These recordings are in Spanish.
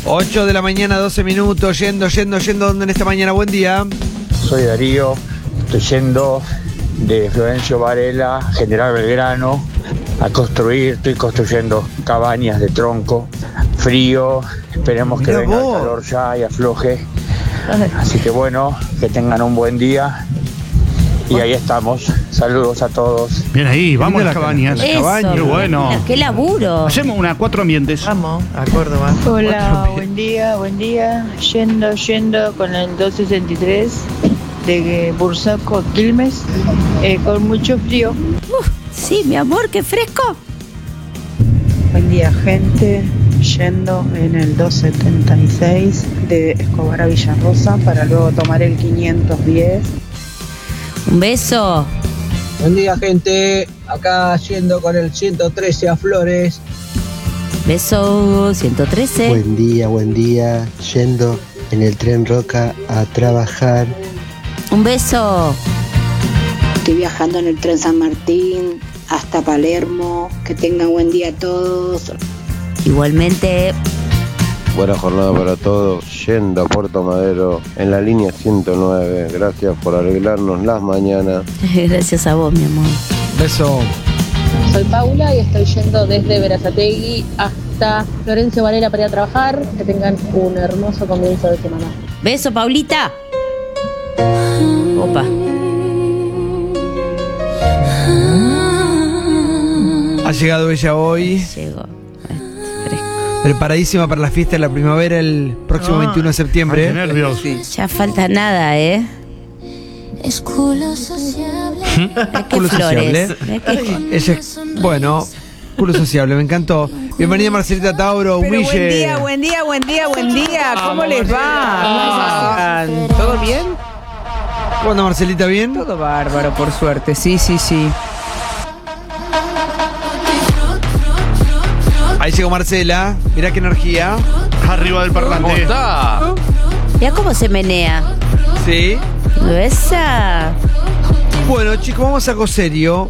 8 de la mañana, 12 minutos, yendo, ¿dónde en esta mañana? Buen día. Soy Darío, estoy yendo de Florencio Varela, General Belgrano, a construir, estoy construyendo cabañas de tronco, frío, esperemos que Mirá venga vos. el calor ya y afloje. Así que bueno, que tengan un buen día. Y ahí estamos. Saludos a todos. Bien ahí, vamos a las cabañas. Eso, Qué bueno. Mira, qué laburo. Hacemos unas 4 ambientes. Vamos a Córdoba. Hola, buen día. Yendo con el 263 de Bursaco, Quilmes, con mucho frío. Sí, mi amor, qué fresco. Buen día, gente. Yendo en el 276 de Escobar a Villarrosa para luego tomar el 510. Un beso. Buen día, gente. Acá yendo con el 113 a Flores. Beso 113. Buen día. Yendo en el tren Roca a trabajar. Un beso. Estoy viajando en el tren San Martín hasta Palermo. Que tengan buen día a todos. Igualmente. Buena jornada para todos, yendo a Puerto Madero en la línea 109. Gracias por arreglarnos las mañanas. Gracias a vos, mi amor. Beso. Soy Paula y estoy yendo desde Berazategui hasta Florencio Varela para ir a trabajar. Que tengan un hermoso comienzo de semana. Beso, Paulita. Opa. Ha llegado ella hoy. Llegó. Preparadísima para la fiesta de la primavera el próximo 21 de septiembre. Qué nervios. Ya falta nada, ¿eh? Es culo sociable. Qué Culo flores. sociable. Ella es, bueno, culo sociable, me encantó. Bienvenida Marcelita Tauro, Pero humille. buen día. ¿Cómo les va? ¿Cómo están? ¿Todo bien? ¿Cómo anda Marcelita? ¿Bien? Todo bárbaro, por suerte. Sí. Ahí llegó Marcela, mirá qué energía. Arriba del parlante. Ya cómo se menea. Sí. Esa. Bueno, chicos, vamos a algo serio.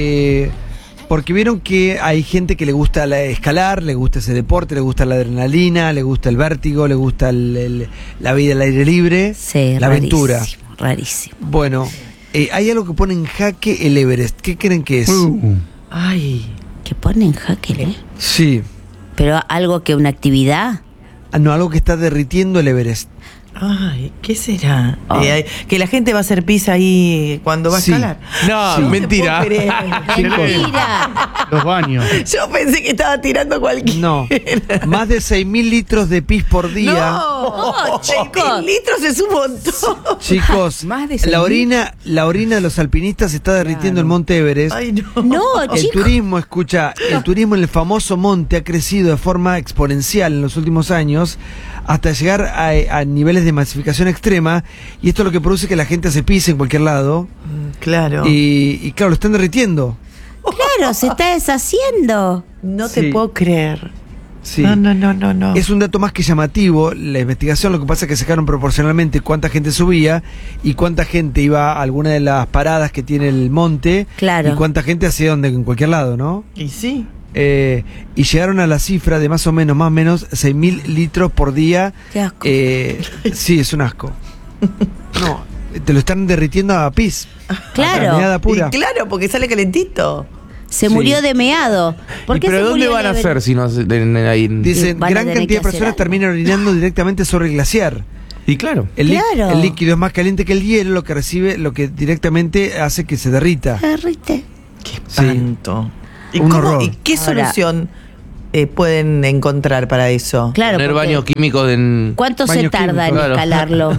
Porque vieron que hay gente que le gusta escalar, le gusta ese deporte, le gusta la adrenalina, le gusta el vértigo, le gusta la vida al aire libre, Sí, la aventura. Rarísimo. Bueno, hay algo que pone en jaque el Everest. ¿Qué creen que es? Ay. Que pone en jaque, ¿eh? Sí. Pero algo que una actividad. No, algo que está derritiendo el Everest. Ay, ¿qué será? Que la gente va a hacer pis ahí cuando va a Sí. escalar. No, Sí. mentira. Mentira. Los baños. Yo pensé que estaba tirando cualquier. No, más de 6.000 litros de pis por día. No, chicos. 6.000 litros es un montón. Chicos, Más de la 6.000. orina de los alpinistas está derritiendo Claro. el monte Everest. Ay, no. No, El chicos. turismo, escucha, el turismo en el famoso monte ha crecido de forma exponencial en los últimos años hasta llegar a niveles de masificación extrema, y esto es lo que produce que la gente se pise en cualquier lado Claro. y claro, lo están derritiendo. Claro, se está deshaciendo. No te Sí. puedo creer. Sí. No. Es un dato más que llamativo. La investigación, lo que pasa es que sacaron proporcionalmente cuánta gente subía y cuánta gente iba a alguna de las paradas que tiene el monte. Claro. Y cuánta gente hacia donde, en cualquier lado, ¿no? Y sí. Y llegaron a la cifra de más o menos 6.000 litros por día. Qué asco. Sí, es un asco. No, te lo están derritiendo a pis. Claro. A meada pura. Y claro, porque sale calentito. Se Sí. murió de meado. ¿Por qué ¿Pero se dónde murió van a de- hacer si no hacen ahí? Dicen, van a gran tener cantidad que de hacer personas algo. terminan orinando directamente sobre el glaciar. Y claro. Claro. El líquido es más caliente que el hielo, lo que recibe, lo que directamente hace que se derrita. Derrite. Qué Sí. espanto. ¿Y, Un cómo- horror. ¿Y qué Ahora- solución pueden encontrar para eso? Claro. Poner porque baños químicos en... ¿Cuánto se Baños tarda en químicos, claro. escalarlo?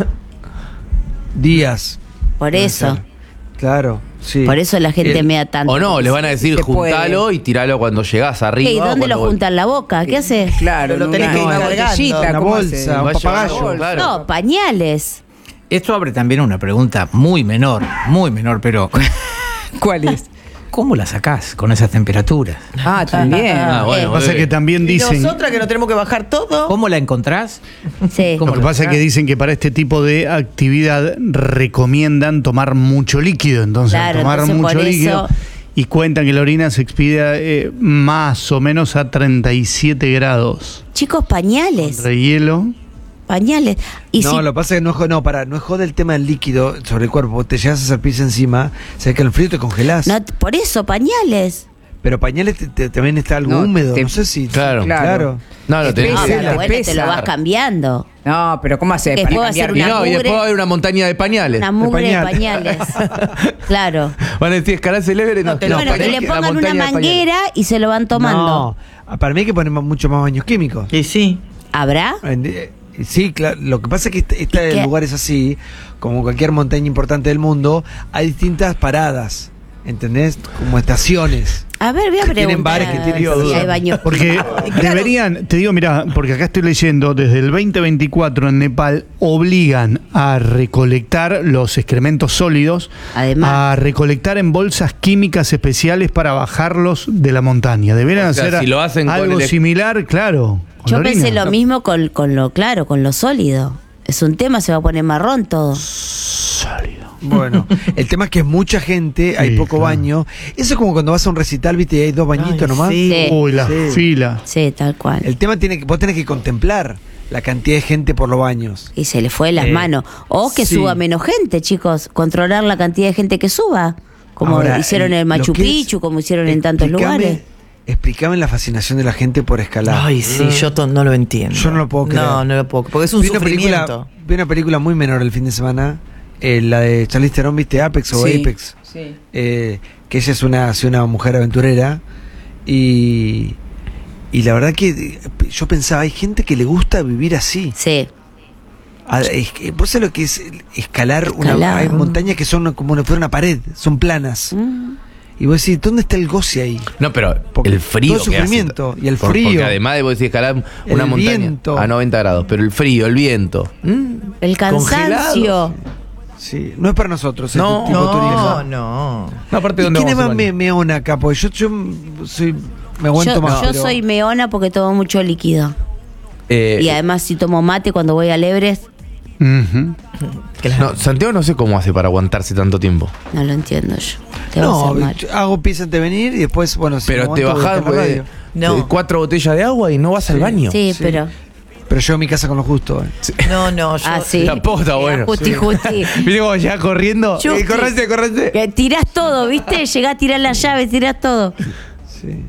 Días. Por Puede eso. ser. Claro, sí. Por eso la gente mea tanto. O no, les van a decir Se puede. juntalo y tiralo cuando llegás arriba. ¿Y o dónde cuando lo juntan? ¿La boca? ¿Qué hace? Claro, lo tenés que ir una cargando. botellita, una ¿Cómo bolsa, hace? un Vaya papagayo. bolsa. Claro. No, pañales. Esto abre también una pregunta muy menor, pero ¿Cuál es? ¿cómo la sacás con esas temperaturas? Ah, también. Ah, bueno, Pasa que también ¿Y dicen. nosotras que no tenemos que bajar todo? ¿Cómo la encontrás? Sí. ¿Cómo Lo que la pasa es que sacás? dicen que para este tipo de actividad recomiendan tomar mucho líquido. Entonces, Claro, tomar entonces mucho por líquido. eso- y cuentan que la orina se expide más o menos a 37 grados. Chicos, pañales. Contra hielo. Pañales. Y no, lo que pasa es que no es jode el tema del líquido sobre el cuerpo. Te llegas a hacer pis encima, sabes que en el frío te congelás. No, por eso, pañales. Pero pañales también está algo húmedo, no sé si... Claro. No, lo tenés No, que pero bueno, te lo vas cambiando. No, pero ¿cómo haces? Después va a ser una y después va a haber una montaña de pañales. Una mugre de pañales. Claro. Van a decir, escalás el Everest. Bueno, que le pongan una manguera y se lo van tomando. No, para mí hay que poner mucho más baños químicos. Y sí. ¿Habrá? Sí, claro. Lo que pasa es que en lugares así, como cualquier montaña importante del mundo, hay distintas paradas, ¿entendés? Como estaciones. A ver, voy a preguntar. Tienen bares que tienen si hay baños. Porque deberían, te digo, mira, porque acá estoy leyendo, desde el 2024 en Nepal obligan a recolectar los excrementos sólidos, además, a recolectar en bolsas químicas especiales para bajarlos de la montaña. Deberían hacer si lo hacen algo similar, claro. Yo pensé lo mismo con lo sólido. Es un tema, se va a poner marrón todo. Sólido. Bueno, el tema es que es mucha gente, hay poco baño. Eso es como cuando vas a un recital, viste, y hay 2 bañitos nomás. Sí. Uy, la fila. Sí, tal cual. El tema vos tenés que contemplar la cantidad de gente por los baños. Y se le fue de las manos. O que suba menos gente, chicos. Controlar la cantidad de gente que suba. Como Ahora, hicieron en el Machu Picchu, como hicieron en tantos lugares. Explícame la fascinación de la gente por escalar. Ay, sí, yo no lo entiendo. Yo no lo puedo creer. No lo puedo creer, porque es un sufrimiento. Vi una película muy menor el fin de semana, la de Charlize Theron, ¿viste? Apex o Apex. Sí. Que ella es una mujer aventurera y la verdad que yo pensaba, hay gente que le gusta vivir así. Sí. ¿Vos sabés lo que es escalar? Hay montañas que son como si fuera una pared, son planas. Y vos decís, ¿dónde está el goce ahí? No, pero el frío. Todo el sufrimiento y el frío. Porque además de vos decís escalar una montaña viento. a 90 grados, pero el frío, el viento. El cansancio. Sí, no es para nosotros. No, este tipo de turismo. no. Aparte, ¿Quién es más meona acá? Porque yo me aguanto más. Yo soy meona porque tomo mucho líquido. Y además si tomo mate cuando voy al Everest. No, Santiago no sé cómo hace para aguantarse tanto tiempo. No lo entiendo yo. Te va a hacer mal. Hago pis antes de venir y después, bueno, si pero te bajás 4 botellas de agua y no vas al baño. Sí, pero llego a mi casa con lo justo. No, yo... sí. Tampoco está bueno. Justi. Viste como ya corriendo. Correte. Que tirás todo, ¿viste? Llegás a tirar la llave, tirás todo. Sí.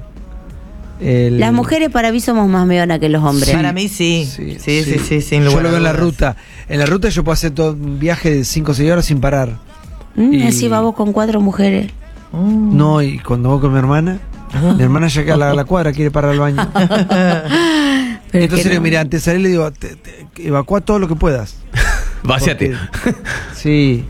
Las mujeres para mí somos más meonas que los hombres. Para mí sí. Sí, sin yo lugar lo veo a en la dudas. ruta. En la ruta yo puedo hacer todo un viaje de 5 o 6 horas sin parar. Así vamos con 4 mujeres. No, y cuando voy con mi hermana ya que a la cuadra quiere parar al baño. Entonces le digo, mira, antes de salir le digo, evacúa todo lo que puedas. Váciate. Sí.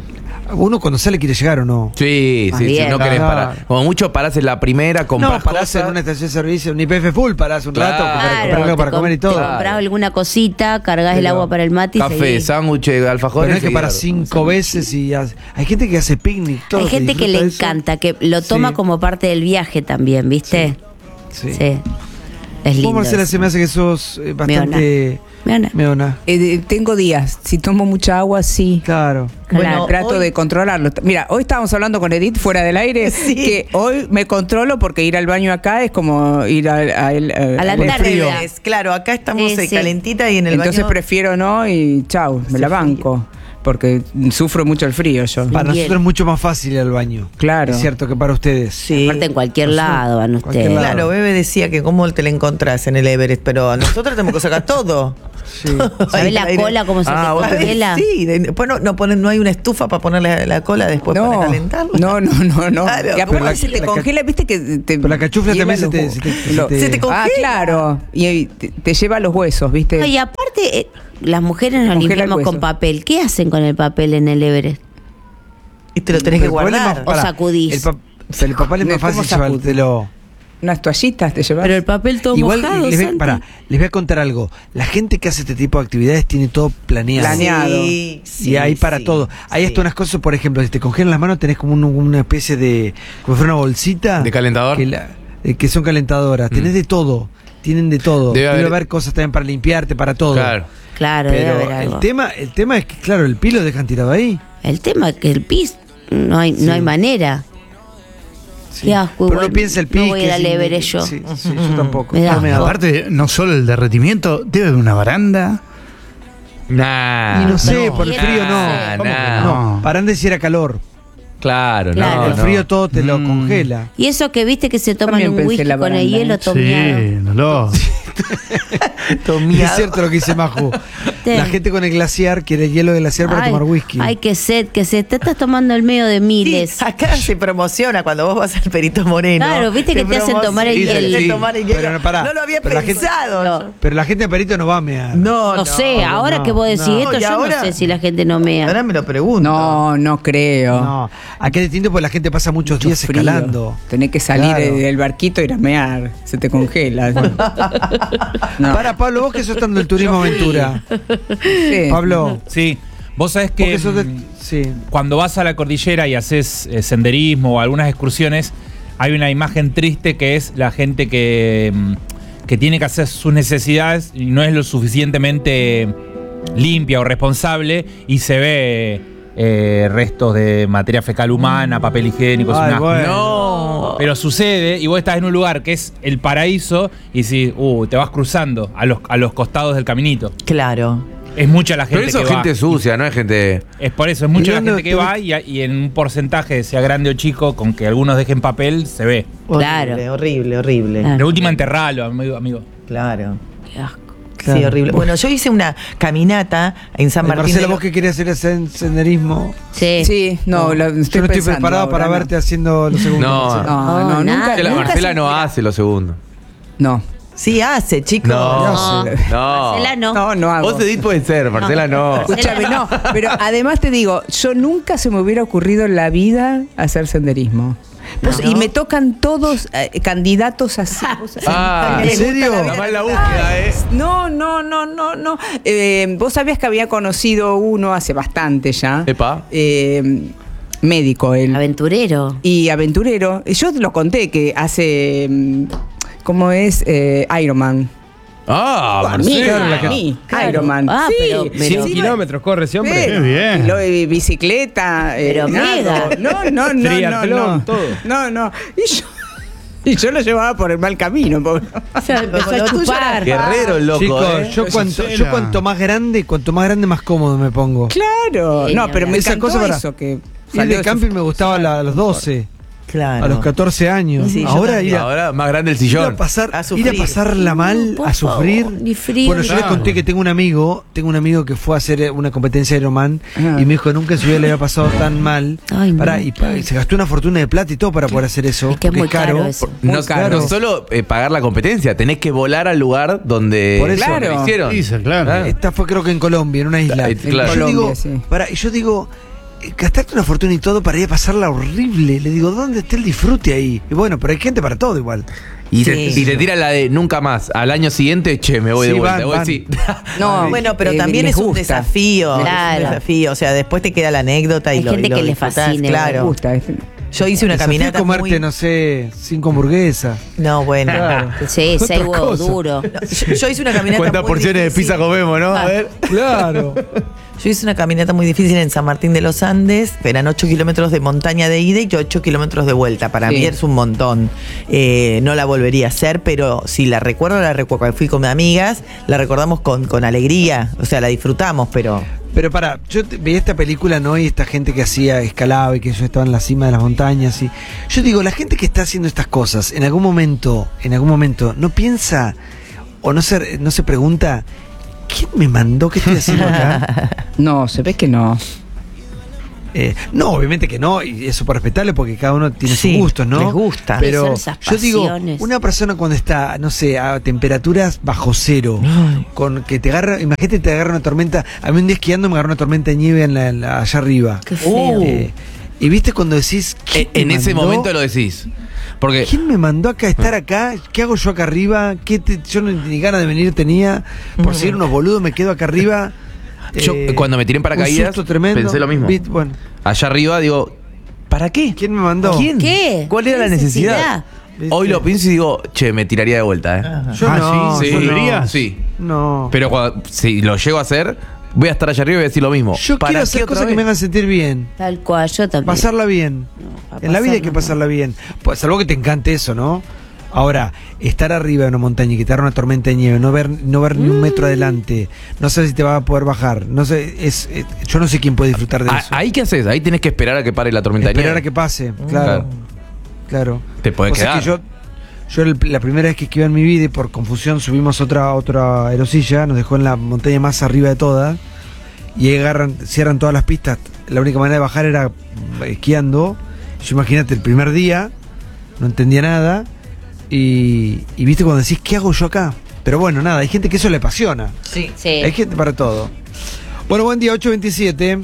Uno cuando sale quiere llegar o no. Sí, no querés parar. Como mucho parás en la primera, compras parás en una estación de servicio, un IPF full, parás un rato para comprar algo para comer y todo. Comprás alguna cosita, cargas el agua para el mate y café, sándwich, alfajores. Pero no es que para 5 veces y hay gente que hace picnic, todo. Hay gente que le encanta, que lo toma como parte del viaje también, ¿viste? Sí. Es lindo. ¿Cómo, Marcela, se me hace que sos bastante meona? Tengo días. Si tomo mucha agua, sí. Claro. Bueno, trato de controlarlo. Mira, hoy estábamos hablando con Edith fuera del aire, que hoy me controlo porque ir al baño acá es como ir al frío. Claro, acá estamos calentita y en el Entonces baño... prefiero no y chau, me la banco. Porque sufro mucho el frío yo. Para nosotros es mucho más fácil ir al baño. Claro. Es cierto que para ustedes. Sí. Aparte en cualquier lado van ustedes. Claro, Bebe decía que cómo te la encontrás en el Everest, pero nosotros tenemos que sacar todo. Sí. ¿Sabés la cola cómo se te congela? Sí, después no hay una estufa para ponerle la cola después para calentarla. No. Claro, y aparte se te congela, viste que te... Pero la cachufla también se te congela. Ah, claro. Y te lleva los huesos, viste. No, y aparte, las mujeres nos limpiamos con papel. ¿Qué hacen con el papel en el Everest? Y te lo tenés que guardar. O sacudís. El papel es más fácil llevártelo. Unas toallitas te llevas. Pero el papel todo igual mojado, les voy a contar algo. La gente que hace este tipo de actividades tiene todo planeado. Sí, y hay para todo. Hay hasta unas cosas, por ejemplo, si te congelan las manos tenés como una especie de, como si fuera una bolsita. ¿De calentador? Que son calentadoras. Tenés de todo. Tienen de todo. Debe haber cosas también para limpiarte, para todo. Claro, pero debe haber algo. el tema es que, claro, el pis lo dejan tirado ahí. El tema es que el pis no hay manera. Qué asco. Pero uno piensa el pique. No voy a ir al Everest yo. Sí, yo tampoco. Me da asco. Aparte, no solo el derretimiento, debe haber una baranda. Nah. Y no sé, por el frío Nah. no. Baranda si era calor. Claro, Claro. El frío todo te lo congela. Y eso que viste que se toman También un pensé whisky la con el baranda, hielo tomeado. Sí, no lo. Es cierto lo que dice Maju. La gente con el glaciar quiere hielo de glaciar para tomar whisky. Ay, qué sed, que se te estás tomando el medio de miles. Sí, acá se promociona cuando vos vas al Perito Moreno. Claro, viste que te hacen tomar el hielo. Sí, Tomar el hielo. pero no, pará. No lo había Pero la gente- pensado. Pero la gente de Perito no va a mear. No sé, ahora que vos decís esto, Y yo ahora- no sé si la gente no mea. Ahora me lo pregunto. No creo. No, acá es distinto porque la gente pasa muchos Mucho días frío. escalando. Tenés que salir Claro. del barquito y ir a mear. Se te congela. No. Para, Pablo, vos que sos tan del turismo aventura. Sí. Pablo, Sí, vos sabés vos que que sos sí. cuando vas a la cordillera y haces senderismo o algunas excursiones, hay una imagen triste que es la gente que tiene que hacer sus necesidades y no es lo suficientemente limpia o responsable y se ve restos de materia fecal humana, papel higiénico, es un Ay, asco. bueno. No. Pero sucede y vos estás en un lugar que es el paraíso y decís, te vas cruzando a los costados del caminito. Claro. Es mucha la gente Pero eso que es gente va. sucia, no es gente. Es por eso, es mucha ¿Y la dónde gente que te- va y en un porcentaje, sea grande o chico, con que algunos dejen papel, se ve. Claro. Horrible. Claro. De última, enterralo, amigo. Claro. Qué asco. Claro. Sí, horrible. Bueno, yo hice una caminata en San Martín. Marcela, de vos que querías hacer senderismo. Sí. Sí, no, yo no estoy pensando preparado ahora, para no. verte haciendo lo segundo. No. No, nada. nunca. Que la nunca Marcela se no entera. hace lo segundo. No. Sí hace, chicos. No. Marcela no. No hago. Vos Edith puede ser, Marcela no. Escúchame, no. Pero además te digo, yo nunca se me hubiera ocurrido en la vida hacer senderismo. Y me tocan todos candidatos así. Ah, ¿en serio? Está mal la búsqueda, No. Vos sabías que había conocido uno hace bastante ya. Epa. Médico él. Aventurero. Y aventurero. Yo te lo conté que hace. ¿Cómo es? Ironman. Ah, A mí, Marcela. a mí, Claro. Ironman. Ah, Sí, pero- sí, 100 sí, kilómetros corre ese hombre. pero- Qué bien. y lo de bicicleta. Pero nado. mega. No. Triatlón, todo. No. Y yo lo llevaba por el mal camino. Porque... Se empezó a chupar. Guerrero el loco, Chicos, yo cuanto más grande, más cómodo me pongo. Claro. Genio, No, pero me esa encantó cosa para- eso que Ir salió de camping me gustaba a los 12, Claro. a los 14 años. Sí, yo Ahora también. ir a, Ahora más grande el ir a sillón. ir a pasarla mal, por a sufrir. favor, ni frío, Bueno, ni yo les nada. conté que tengo un amigo que fue a hacer una competencia de Ironman y me dijo que nunca en su vida le había pasado tan mal. Ay, no. Y se gastó una fortuna de plata y todo para poder hacer eso. Es que es porque muy caro eso. No, Muy caro. no solo pagar la competencia, tenés que volar al lugar donde Por eso. donde lo hicieron. Sí, claro. Esta fue creo que en Colombia, en una isla. Claro. Y yo digo, Colombia, sí. y yo digo, gastarte una fortuna y todo para ir a pasarla horrible. Le digo, ¿dónde está el disfrute ahí? Y bueno, pero hay gente para todo igual. Y, Sí. te tira la de nunca más. Al año siguiente, me voy Sí, de vuelta. van, Voy, van. sí. No, Bueno, pero también les es un gusta. desafío. Claro. Es un desafío. O sea, después te queda la anécdota y Hay lo gente y lo que le disfrutás, fascina, Me Claro. gusta. Yo hice una Desafío caminata comerte, muy... no sé, 5 hamburguesas. No, bueno. Sí, 6 huevos cosa. duros. Yo hice una caminata ¿Cuántas muy porciones de difícil. pizza comemos, no? A ver. Claro. Yo hice una caminata muy difícil en San Martín de los Andes. Eran 8 kilómetros de montaña de ida y 8 kilómetros de vuelta. Para Sí. mí es un montón. No la volvería a hacer, pero si la recuerdo. Cuando fui con mis amigas, la recordamos con alegría. O sea, la disfrutamos, pero... Pero veía esta película, ¿no? Y esta gente que escalaba y que yo estaba en la cima de las montañas. Y yo digo, la gente que está haciendo estas cosas, en algún momento, no piensa o no se pregunta, ¿quién me mandó? ¿Qué estoy haciendo acá? No, se ve que no. No, obviamente que no, y es súper respetable porque cada uno tiene Sí, sus gustos, ¿no? les gusta. Pero Son esas yo digo, pasiones. una persona cuando está, no sé, a temperaturas bajo cero, con que te agarra, imagínate te agarra una tormenta, a mí un día esquiando me agarró una tormenta de nieve allá arriba. Qué feo. Y viste cuando decís, ¿quién En me ese mandó? momento lo decís. Porque ¿Quién me mandó acá a estar acá? ¿Qué hago yo acá arriba? Yo ni ganas de venir tenía. Por seguir unos boludos me quedo acá arriba. yo cuando me tiré en paracaídas, un susto tremendo. pensé lo mismo. Bueno, Allá arriba digo, ¿para qué? ¿quién me mandó? ¿Quién? ¿Qué? ¿Cuál era ¿Qué la necesidad? ¿Viste? Hoy lo pienso y digo, me tiraría de vuelta, Yo no, ¿sí? yo no. ¿Volverías? Sí. No. Pero si lo llego a hacer, voy a estar allá arriba y voy a decir lo mismo. Yo quiero hacer cosas que me hagan sentir bien. Tal cual, yo también. Pasarla bien. En la vida hay que pasarla bien. Pues salvo que te encante eso, ¿no? Ahora, estar arriba de una montaña y que te agarre una tormenta de nieve, no ver ni un metro adelante, no sabes si te va a poder bajar, no sé, yo no sé quién puede disfrutar de eso. ¿Ahí qué haces? Ahí tenés que esperar a que pare la tormenta de nieve. Esperar a que pase, claro. Te podés quedar. Que yo la primera vez que esquivé en mi vida y por confusión subimos otra aerosilla, nos dejó en la montaña más arriba de todas y cierran todas las pistas. La única manera de bajar era esquiando. Yo imagínate el primer día, no entendía nada. Y viste cuando decís, ¿qué hago yo acá? Pero bueno, nada, hay gente que eso le apasiona. Sí. Hay gente para todo. Bueno, buen día, 8:27.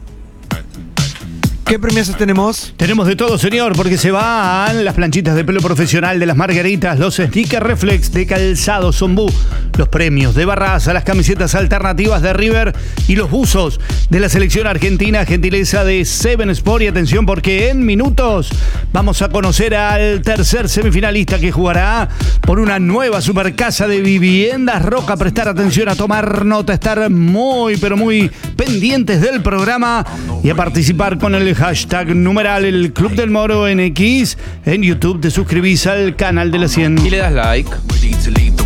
¿Qué premios tenemos? Tenemos de todo, señor, porque se van las planchitas de pelo profesional de las Margaritas, los sneakers reflex de Calzado Zombú, los premios de Barraza, las camisetas alternativas de River y los buzos de la selección argentina, gentileza de Seven Sport. Y atención, porque en minutos vamos a conocer al tercer semifinalista que jugará por una nueva supercasa de Viviendas Roca. Prestar atención, a tomar nota, estar muy, pero muy pendientes del programa y a participar con el hashtag numeral el Club del Moro en X. En YouTube te suscribís al canal de la 100 y le das like.